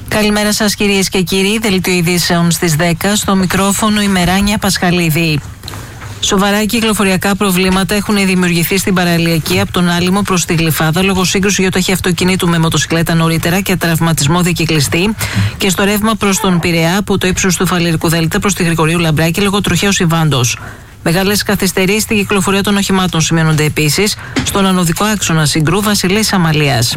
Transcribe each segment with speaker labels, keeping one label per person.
Speaker 1: Καλημέρα σας κυρίες και κύριοι, δελτίο ειδήσεων στις 10, στο μικρόφωνο η Μεράνια Πασχαλίδη. Σοβαρά κυκλοφοριακά προβλήματα έχουν δημιουργηθεί στην παραλιακή από τον Άλυμο προς τη Γλυφάδα λόγω σύγκρουση γιοταχή αυτοκινήτου με μοτοσυκλέτα νωρίτερα και τραυματισμό δικυκλιστή, και στο ρεύμα προς τον Πειραιά από το ύψος του Φαλερικού Δέλτα προς τη Γρηγορίου Λαμπράκη λόγω τροχαίου υβάντος. Μεγάλες καθυστερήσεις στην κυκλοφορία των οχημάτων σημαίνονται επίσης στον ανωδικό άξονα Συγκρού Βασιλής Αμαλίας.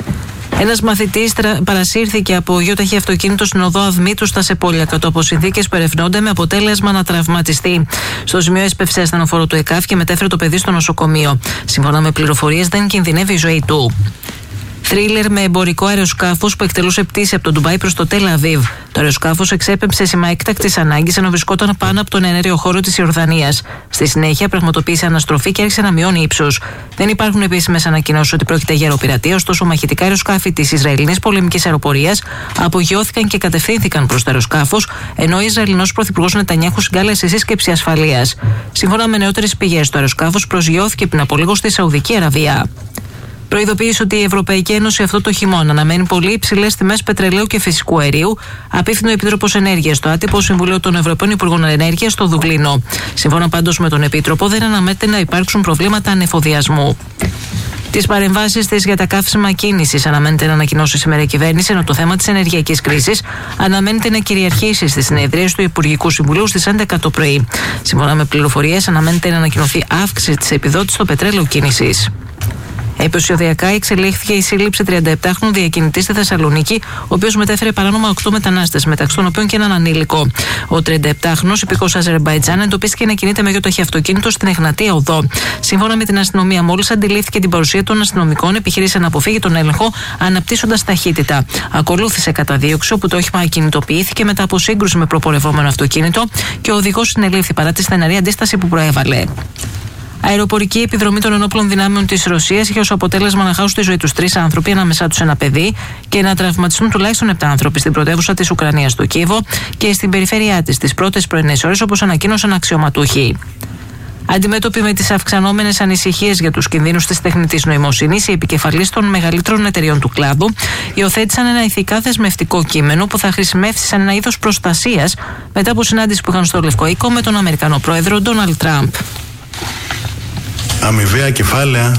Speaker 1: Ένας μαθητής παρασύρθηκε από γιοταχή αυτοκίνητο στην οδό Αυμήτου στα Σεπόλια κάτω από συνθήκες που ερευνώνται, με αποτέλεσμα να τραυματιστεί. Στο σημείο έσπευσε ασθενοφόρο του ΕΚΑΒ και μετέφερε το παιδί στο νοσοκομείο. Σύμφωνα με πληροφορίες, δεν κινδυνεύει η ζωή του. Θρίλερ με εμπορικό αεροσκάφος που εκτελούσε πτήση από το Ντουμπάι προς το Τελ Αβίβ. Το αεροσκάφος εξέπεμψε σήμα έκτακτης ανάγκης ενώ βρισκόταν πάνω από τον εναέριο χώρο της Ιορδανίας. Στη συνέχεια, πραγματοποίησε αναστροφή και άρχισε να μειώνει ύψος. Δεν υπάρχουν επίσημες ανακοινώσεις ότι πρόκειται για αεροπειρατεία, ωστόσο μαχητικά αεροσκάφη της Ισραηλινής πολεμικής αεροπορίας απογειώθηκαν και κατευθύνθηκαν προς το αεροσκάφος, ενώ ο Ισραηλινός πρωθυπουργός Νετανιάχου συγκάλεσε σύσκεψη ασφαλείας. Σύμφωνα με νεότερες πηγές, το αεροσκάφος προσγειώθηκε πριν από λίγο στη Σαουδική Αραβία. Προειδοποίησε ότι η Ευρωπαϊκή Ένωση αυτό το χειμώνα αναμένει πολύ υψηλές τιμές πετρελαίου και φυσικού αερίου, απίφθινε ο Επίτροπος Ενέργειας στο άτυπο Συμβουλίο των Ευρωπαίων Υπουργών Ενέργειας στο Δουβλίνο. Σύμφωνα πάντως με τον Επίτροπο, δεν αναμένεται να υπάρξουν προβλήματα ανεφοδιασμού. Τις παρεμβάσεις της για τα καύσιμα κίνησης αναμένεται να ανακοινώσει σήμερα η κυβέρνηση, ενώ το θέμα της ενεργειακής κρίσης αναμένεται να κυριαρχήσει στις συνεδρίες του Υπουργικού Συμβουλίου στις 11 το πρωί. Σύμφωνα με πληροφορίες, αναμένεται να ανακοινωθεί αύξηση της επιδότησης στο πετρέλαιο κίνησης. Επεισοδιακά εξελίχθηκε η σύλληψη 37χρονου διακινητή στη Θεσσαλονίκη, ο οποίος μετέφερε παράνομα 8 μετανάστες, μεταξύ των οποίων και έναν ανήλικο. Ο 37χρονος υπηκός Αζερμπαϊτζάν εντοπίστηκε να κινείται με γιοταχή αυτοκίνητο στην Εγνατία Οδό. Σύμφωνα με την αστυνομία, μόλις αντιλήφθηκε την παρουσία των αστυνομικών, επιχείρησε να αποφύγει τον έλεγχο αναπτύσσοντας ταχύτητα. Ακολούθησε καταδίωξη, όπου το όχημα ακινητοποιήθηκε μετά από σύγκρουση με προπορευόμενο αυτοκίνητο και ο οδηγός συνελήφθη παρά τη στεναρή αντίσταση που προέβαλε. Αεροπορική επιδρομή των ενόπλων δυνάμεων της Ρωσίας είχε ως αποτέλεσμα να χάσουν τη ζωή τους 3 άνθρωποι, ανάμεσά τους ένα παιδί, και να τραυματιστούν τουλάχιστον 7 άνθρωποι στην πρωτεύουσα της Ουκρανίας, το Κίεβο, και στην περιφέρειά της τις πρώτες πρωινές ώρες, όπως ανακοίνωσαν αξιωματούχοι. Αντιμέτωποι με τις αυξανόμενες ανησυχίες για τους κινδύνους της τεχνητής νοημοσύνης, οι επικεφαλείς των μεγαλύτερων εταιριών του κλάδου υιοθέτησαν ένα ηθικά δεσμευτικό κείμενο που θα χρησιμεύσει σαν ένα είδος προστασίας μετά από συνάντηση που είχαν στο Λευκό Οίκο με τον Αμερικανό πρόεδρο Ντόναλντ Τραμπ.
Speaker 2: Αμοιβαία κεφάλαια.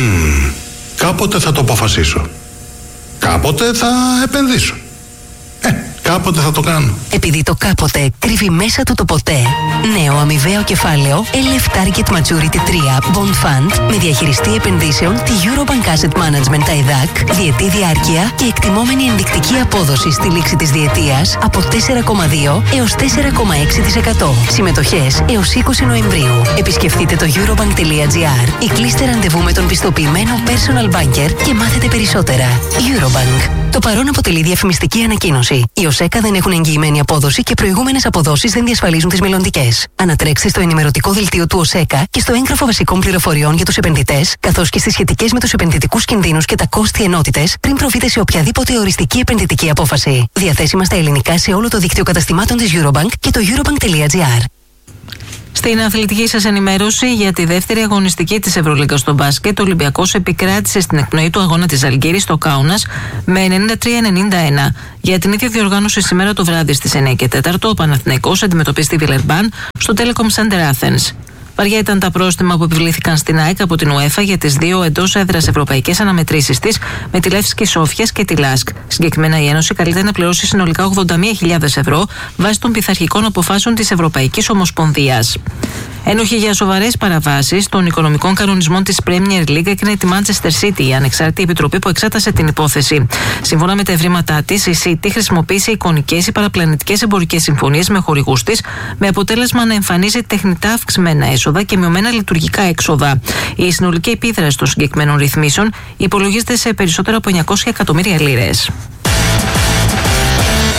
Speaker 2: Κάποτε θα το αποφασίσω. Κάποτε θα επενδύσω. Κάποτε θα το κάνω.
Speaker 3: Επειδή το κάποτε κρύβει μέσα του το ποτέ. Νέο αμοιβαίο κεφάλαιο LF Target Maturity 3 Bond Fund με διαχειριστή επενδύσεων τη Eurobank Asset Management ΤΑΙΔΑΚ, διετή διάρκεια και εκτιμόμενη ενδεικτική απόδοση στη λήξη της διετίας από 4,2 έως 4,6%. Συμμετοχές έως 20 Νοεμβρίου. Επισκεφτείτε το eurobank.gr ή κλείστε ραντεβού με τον πιστοποιημένο personal banker και μάθετε περισσότερα. Eurobank. Το παρόν αποτελεί διαφημιστική ανακοίνωση. Οι ΟΣΕΚΑ δεν έχουν εγγυημένη απόδοση και προηγούμενες αποδόσεις δεν διασφαλίζουν τις μελλοντικές. Ανατρέξτε στο ενημερωτικό δελτίο του ΟΣΕΚΑ και στο έγγραφο βασικών πληροφοριών για τους επενδυτές, καθώς και στις σχετικές με τους επενδυτικούς κινδύνους και τα κόστη ενότητες, πριν προβείτε σε οποιαδήποτε οριστική επενδυτική απόφαση. Διαθέσιμα στα ελληνικά σε όλο το δίκτυο καταστημάτων της Eurobank και το eurobank.gr.
Speaker 1: Στην αθλητική σας ενημέρωση για τη δεύτερη αγωνιστική της Ευρωλίγκας στο μπάσκετ, ο Ολυμπιακός επικράτησε στην εκπνοή του αγώνα της Ζαλγκίρης στο Κάουνας με 93-91. Για την ίδια διοργάνωση σήμερα το βράδυ στις 9 και 4 ο Παναθηναϊκός αντιμετωπίζει τη Βιλερμπάν στο Telecom Center Athens. Βαριά ήταν τα πρόστιμα που επιβλήθηκαν στην ΑΕΚ από την UEFA για τις δύο εντός έδρας ευρωπαϊκές αναμετρήσεις της με τη Λεύσκη Σόφιας και τη Λάσκ. Συγκεκριμένα η Ένωση καλείται να πληρώσει συνολικά 81.000 ευρώ βάσει των πειθαρχικών αποφάσεων της Ευρωπαϊκής Ομοσπονδίας. Ένοχη για σοβαρές παραβάσεις των οικονομικών κανονισμών της Premier League έκανε τη Manchester City, η ανεξάρτητη επιτροπή που εξέτασε την υπόθεση. Σύμφωνα με τα ευρήματά της, η City χρησιμοποίησε εικονικές ή παραπλανητικές εμπορικές συμφωνίες με χορηγούς της, με αποτέλεσμα να εμφανίζει τεχνητά αυξημένα έσοδα και μειωμένα λειτουργικά έξοδα. Η συνολική επίδραση των συγκεκριμένων ρυθμίσεων υπολογίζεται σε περισσότερο από 900 εκατομμύρια λίρες.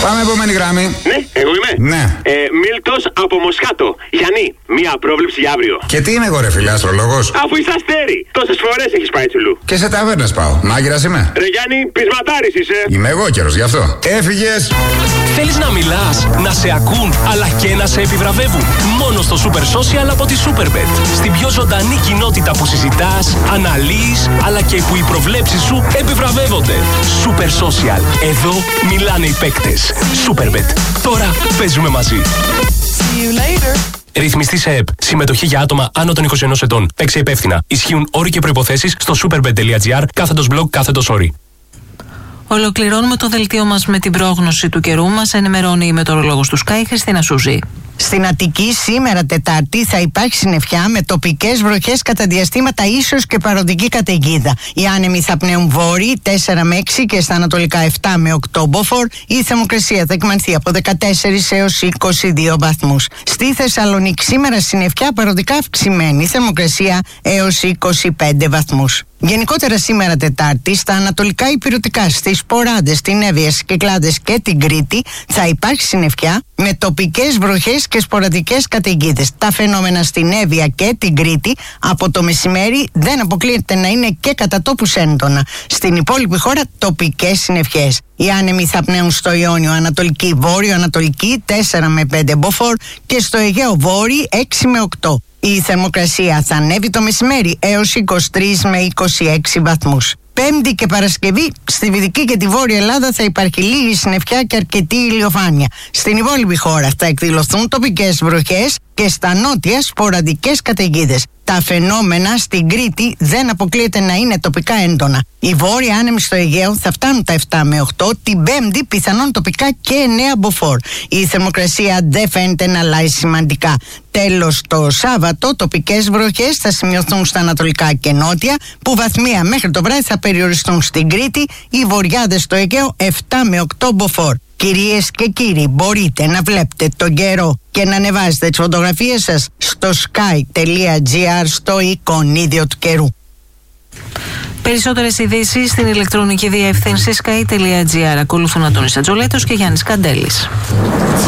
Speaker 4: Πάμε επόμενη γραμμή.
Speaker 5: Ναι, εγώ είμαι.
Speaker 4: Ναι.
Speaker 5: Μίλτος από Μοσχάτο. Γιάννη, μία πρόβλεψη για αύριο.
Speaker 4: Και τι είμαι εγώ, ρε φίλε, αστρολόγος?
Speaker 5: Αφού είσαι αστέρι, τόσες φορές έχεις πάει τσουλού.
Speaker 4: Και σε ταβέρνες πάω. Μάγειρας είμαι.
Speaker 5: Ρε Γιάννη, πεισματάρης είσαι.
Speaker 4: Είμαι εγώ καιρός, γι' αυτό. Έφυγες.
Speaker 6: Θέλεις να μιλάς, να σε ακούν, αλλά και να σε επιβραβεύουν? Μόνο στο Super Social από τη Superbet. Στην πιο ζωντανή κοινότητα που συζητάς, αναλύεις, αλλά και που οι προβλέψεις σου επιβραβεύονται. Super Social. Εδώ μιλάνε οι παίκτες. Superbet. Τώρα παίζουμε μαζί. Ρυθμιστή σε ΕΠ. Συμμετοχή για άτομα άνω των 21 ετών. Παίξε υπεύθυνα. Ισχύουν όροι και προϋποθέσεις στο superbet.gr/blog/όροι.
Speaker 1: Ολοκληρώνουμε το δελτίο μας με την πρόγνωση του καιρού. Μας ενημερώνει η μετεωρολόγος του Sky, Χριστίνα Σούζη.
Speaker 7: Στην Αττική σήμερα Τετάρτη θα υπάρχει συννεφιά με τοπικές βροχές κατά διαστήματα, ίσως και παροδική καταιγίδα. Οι άνεμοι θα πνέουν βόρειοι 4 με 6 και στα ανατολικά 7 με 8 μποφόρ. Η θερμοκρασία θα εκμανθεί από 14 έως 22 βαθμούς. Στη Θεσσαλονίκη σήμερα συννεφιά παροδικά αυξημένη, θερμοκρασία έως 25 βαθμούς. Γενικότερα σήμερα Τετάρτη στα ανατολικά υπηρετικά, στις Ποράντες, στην Εύβοια, στις Κυκλάδες και την Κρήτη θα υπάρχει συννεφιά με τοπικές βροχές και σποραδικές καταιγίδες. Τα φαινόμενα στην Εύβοια και την Κρήτη από το μεσημέρι δεν αποκλείεται να είναι και κατά τόπους έντονα. Στην υπόλοιπη χώρα τοπικές συννεφιές. Οι άνεμοι θα πνέουν στο Ιόνιο ανατολική, βόρειο-ανατολική 4 με 5 μποφόρ και στο Αιγαίο βόρειο 6 με 8. Η θερμοκρασία θα ανέβει το μεσημέρι έως 23 με 26 βαθμούς. Πέμπτη και Παρασκευή στη Δυτική και τη Βόρεια Ελλάδα θα υπάρχει λίγη συννεφιά και αρκετή ηλιοφάνεια. Στην υπόλοιπη χώρα θα εκδηλωθούν τοπικές βροχές και στα νότια σποραδικές καταιγίδες. Τα φαινόμενα στην Κρήτη δεν αποκλείεται να είναι τοπικά έντονα. Οι βόρειοι άνεμοι στο Αιγαίο θα φτάνουν τα 7 με 8, την Πέμπτη πιθανόν τοπικά και 9 μποφόρ. Η θερμοκρασία δεν φαίνεται να αλλάζει σημαντικά. Τέλος, το Σάββατο τοπικές βροχές θα σημειωθούν στα ανατολικά και νότια, που βαθμία μέχρι το βράδυ θα περιοριστούν στην Κρήτη, οι βορειάδες στο Αιγαίο 7 με 8 μποφόρ. Κυρίες και κύριοι, μπορείτε να βλέπετε τον καιρό και να ανεβάζετε τις φωτογραφίες σας στο sky.gr στο εικονίδιο του καιρού.
Speaker 1: Περισσότερες ειδήσεις στην ηλεκτρονική διεύθυνση sky.gr. Ακολουθούν Αντώνης Ατζολέτος και Γιάννης Καντέλης.